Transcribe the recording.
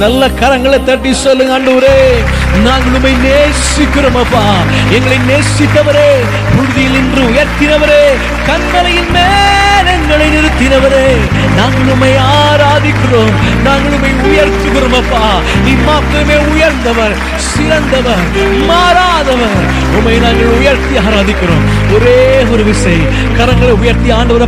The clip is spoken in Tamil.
நல்ல கரங்களை தட்டி சொல்லுங்க, ஆண்டவரே நாங்கள் உம்மை நேசிக்கிறோம் அப்பா. எங்களை நேசித்தவரே, புழுதியில் நின்று உயர்த்தினவரே, கண்மலையின் மேல் எங்களை நிறுத்தினவரே, நாங்கள் உம்மை ஆராதிக்கிறோம், நாங்கள் உம்மை உயர்த்துகிறோம் அப்பா. நீ மாத்திரமே உயர்ந்தவர், சிறந்தவர், மாறாதவர். உம்மை நாங்கள் உயர்த்தி ஆராதிக்கிறோம். ஒரே ஒரு விசை கரங்களை உயர்த்தி ஆண்டவரை